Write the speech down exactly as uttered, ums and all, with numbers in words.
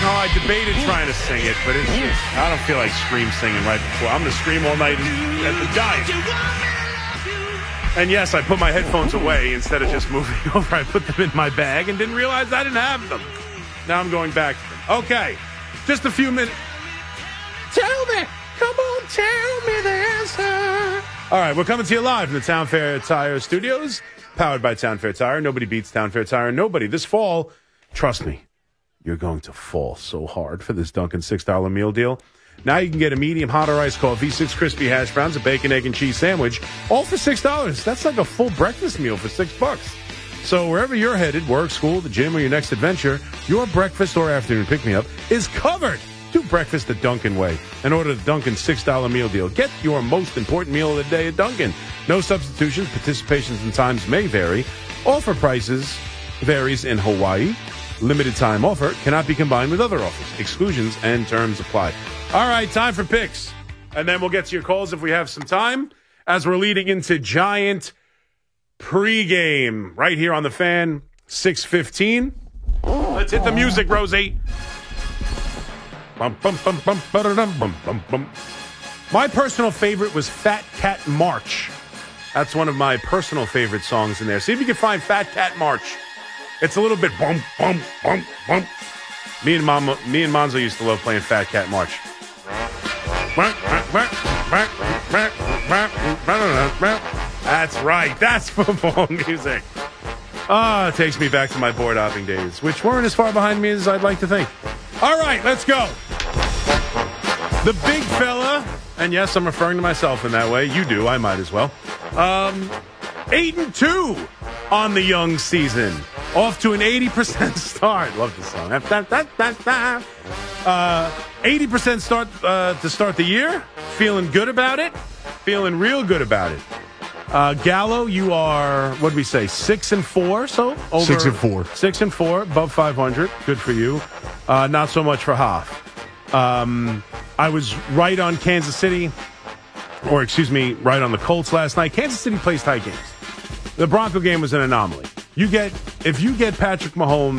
No, I debated trying to sing it, but it's just, I don't feel like scream singing right before. I'm going to scream all night at the Giant. And yes, I put my headphones away instead of just moving over. I put them in my bag and didn't realize I didn't have them. Now I'm going back to them. Okay, just a few minutes. Tell me, come on, tell me the answer. All right, we're coming to you live from the Town Fair Tire Studios, powered by Town Fair Tire. Nobody beats Town Fair Tire. Nobody. This fall, trust me, you're going to fall so hard for this Dunkin' six dollar meal deal. Now you can get a medium hot or iced coffee, six crispy hash browns, a bacon, egg, and cheese sandwich, all for six dollars. That's like a full breakfast meal for six bucks. So wherever you're headed, work, school, the gym, or your next adventure, your breakfast or afternoon pick-me-up is covered. Do breakfast the Dunkin' way and order the Dunkin' six dollar meal deal. Get your most important meal of the day at Dunkin'. No substitutions, participations, and times may vary. Offer prices varies in Hawaii. Limited time offer cannot be combined with other offers. Exclusions and terms apply. All right, time for picks. And then we'll get to your calls if we have some time as we're leading into Giant pregame right here on the Fan, six fifteen. Let's hit the music, Rosie. Bum, bum, bum, bum, ba-da-dum, bum, bum, bum. My personal favorite was Fat Cat March. That's one of my personal favorite songs in there. See if you can find Fat Cat March. It's a little bit bum, bum, bum, bum. Me and Mama, me and Monzo used to love playing Fat Cat March. That's right. That's football music. Ah, it takes me back to my board hopping days, which weren't as far behind me as I'd like to think. All right, let's go. The big fella, and yes, I'm referring to myself in that way. You do. I might as well. Um, eight and two on the young season. Off to an eighty percent start. Love this song. Uh, eighty percent start uh, to start the year. Feeling good about it. Feeling real good about it. Uh, Gallo, you are, what did we say, six and four? So over six and four. Six and four, above five hundred. Good for you. Uh, not so much for Hoff. Um, I was right on Kansas City, or excuse me, right on the Colts last night. Kansas City plays tight games. The Bronco game was an anomaly. You get, if you get Patrick Mahomes